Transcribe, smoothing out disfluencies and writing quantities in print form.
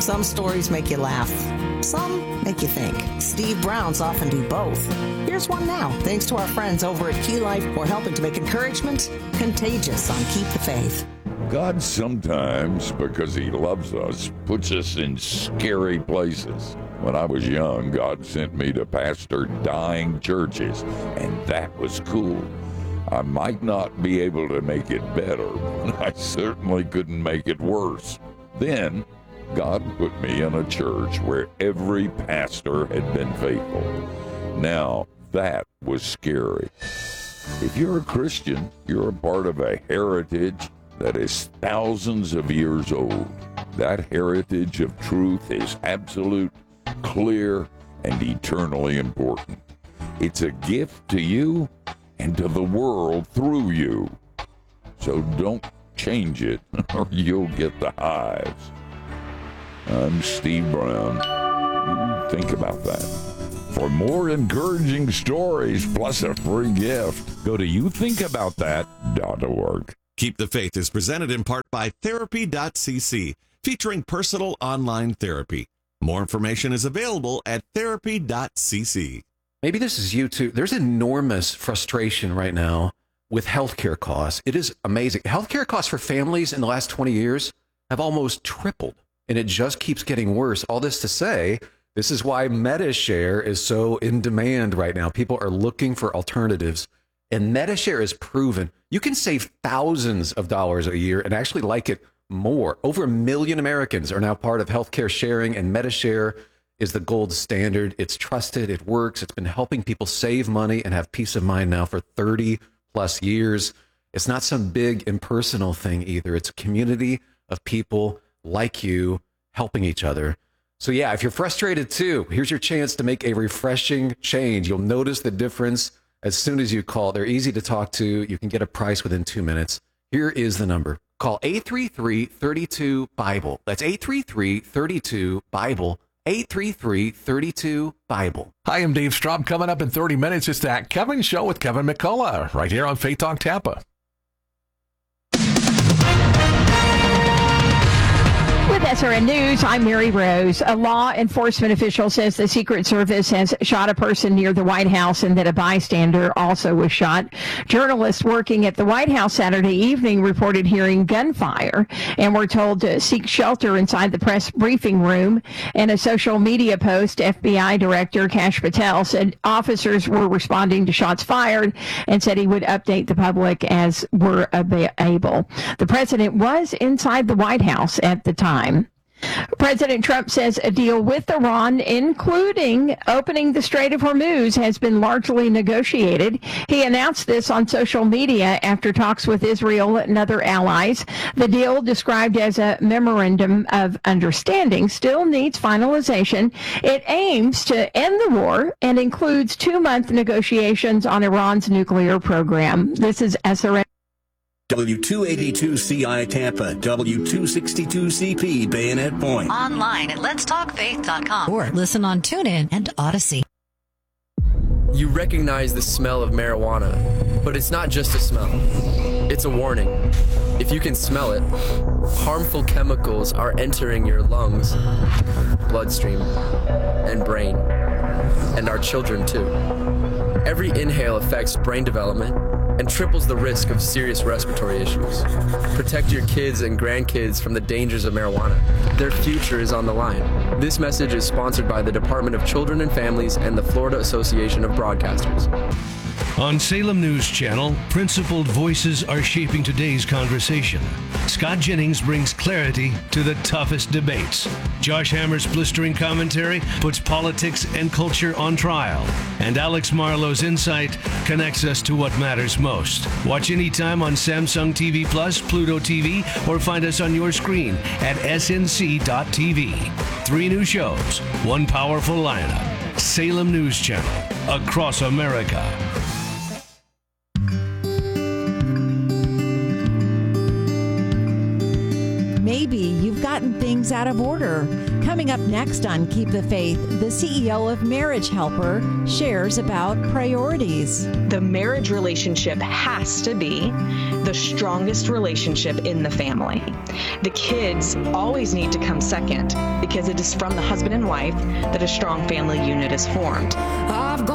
Some stories make you laugh. Some make you think. Steve Browns often do both. Here's one now, thanks to our friends over at Key Life who are helping to make encouragement contagious on Keep the Faith. God sometimes, because he loves us, puts us in scary places. When I was young, God sent me to pastor dying churches, and that was cool. I might not be able to make it better, but I certainly couldn't make it worse. Then, God put me in a church where every pastor had been faithful. Now, that was scary. If you're a Christian, you're a part of a heritage that is thousands of years old. That heritage of truth is absolute, clear, and eternally important. It's a gift to you and to the world through you. So don't change it or you'll get the hives. I'm Steve Brown. Think about that. For more encouraging stories plus a free gift, go to youthinkaboutthat.org. Keep the Faith is presented in part by Therapy.cc, featuring personal online therapy. More information is available at Therapy.cc. Maybe this is you too. There's enormous frustration right now with healthcare costs. It is amazing. Healthcare costs for families in the last 20 years have almost tripled, and it just keeps getting worse. All this to say, this is why MediShare is so in demand right now. People are looking for alternatives, and MediShare is proven you can save thousands of dollars a year and actually like it more. Over 1 million Americans are now part of healthcare sharing, and MediShare is the gold standard. It's trusted. It works. It's been helping people save money and have peace of mind now for 30 plus years. It's not some big impersonal thing either. It's a community of people like you helping each other. So yeah, if you're frustrated too, here's your chance to make a refreshing change. You'll notice the difference as soon as you call. They're easy to talk to. You can get a price within 2 minutes. Here is the number. Call 833-32-BIBLE. That's 833-32-BIBLE. 833-32-BIBLE. Hi, I'm Dave Straub. Coming up in 30 minutes, it's that Kevin Show with Kevin McCullough right here on Faith Talk Tampa. With SRN News, I'm Mary Rose. A law enforcement official says the Secret Service has shot a person near the White House and that a bystander also was shot. Journalists working at the White House Saturday evening reported hearing gunfire and were told to seek shelter inside the press briefing room. In a social media post, FBI Director Kash Patel said officers were responding to shots fired and said he would update the public as were able. The president was inside the White House at the time. President Trump says a deal with Iran, including opening the Strait of Hormuz, has been largely negotiated. He announced this on social media after talks with Israel and other allies. The deal, described as a memorandum of understanding, still needs finalization. It aims to end the war and includes 2-month negotiations on Iran's nuclear program. This is SRN. W282CI Tampa, W262CP Bayonet Point. Online at letstalkfaith.com or listen on TuneIn and Odyssey. You recognize the smell of marijuana, but it's not just a smell. It's a warning. If you can smell it, harmful chemicals are entering your lungs, bloodstream, and brain, and our children too. Every inhale affects brain development and triples the risk of serious respiratory issues. Protect your kids and grandkids from the dangers of marijuana. Their future is on the line. This message is sponsored by the Department of Children and Families and the Florida Association of Broadcasters. On Salem News Channel, principled voices are shaping today's conversation. Scott Jennings brings clarity to the toughest debates. Josh Hammer's blistering commentary puts politics and culture on trial. And Alex Marlowe's insight connects us to what matters most. Watch anytime on Samsung TV Plus, Pluto TV, or find us on your screen at snc.tv. 3 new shows, 1 powerful lineup. Salem News Channel, across America. Maybe you've you've gotten things out of order. Coming up next on Keep the Faith, the CEO of Marriage Helper shares about priorities. The marriage relationship has to be the strongest relationship in the family. The kids always need to come second because it is from the husband and wife that a strong family unit is formed. I've gone